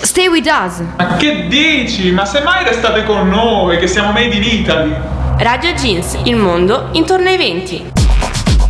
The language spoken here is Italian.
Stay with us. Ma che dici? Ma semmai restate con noi, che siamo made in Italy. Radio Jeans, il mondo intorno ai 20.